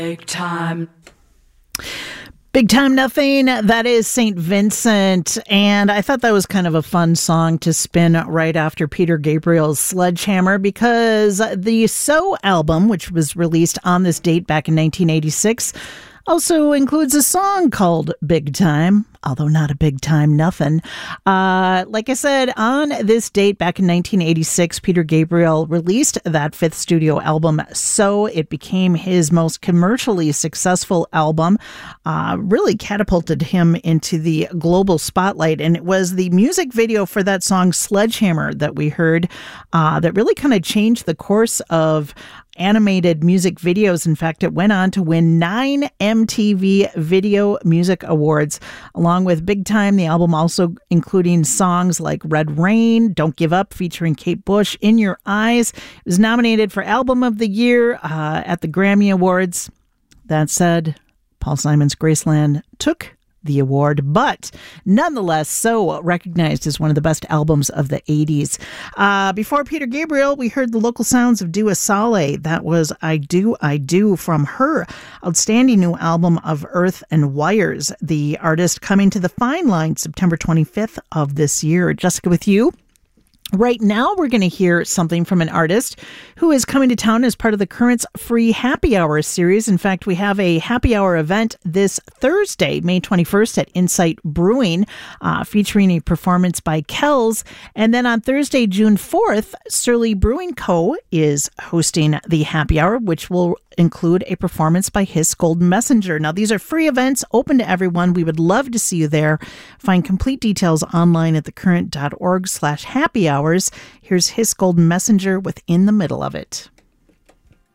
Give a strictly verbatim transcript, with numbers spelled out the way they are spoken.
Big time. Big Time Nothing, that is Saint Vincent, and I thought that was kind of a fun song to spin right after Peter Gabriel's Sledgehammer, because the So album, which was released on this date back in nineteen eighty-six, also includes a song called Big Time, although not a big time nothing. Uh, like I said, on this date back in nineteen eighty-six, Peter Gabriel released that fifth studio album, So. It became his most commercially successful album, uh, really catapulted him into the global spotlight. And it was the music video for that song Sledgehammer that we heard uh, that really kind of changed the course of animated music videos. In fact, it went on to win nine M T V Video Music Awards, along with Big Time, the album also including songs like Red Rain, Don't Give Up featuring Kate Bush, In Your Eyes. It was nominated for Album of the Year uh, at the Grammy Awards. That said, Paul Simon's Graceland took the award, but nonetheless so recognized as one of the best albums of the eighties. Uh, before Peter Gabriel, we heard the local sounds of Dua Saleh. That was I Do, I Do from her outstanding new album of Earth and Wires. The artist coming to the Fine Line September twenty-fifth of this year. Jessica with you. Right now, we're going to hear something from an artist who is coming to town as part of the Currents Free Happy Hour series. In fact, we have a happy hour event this Thursday, May twenty-first at Insight Brewing, uh, featuring a performance by Kells. And then on Thursday, June fourth, Surly Brewing Co. is hosting the happy hour, which will include a performance by Hiss Golden Messenger. Now, these are free events, open to everyone. We would love to see you there. Find complete details online at thecurrent.org slash happy hours. Here's Hiss Golden Messenger with In the Middle of It.